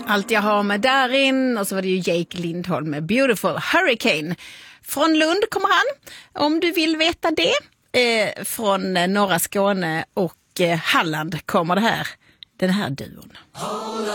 Allt jag har med Darin, och så var det ju Jake Lindholm med Beautiful Hurricane. Från Lund kommer han, om du vill veta det. Från norra Skåne och Halland kommer den här duon.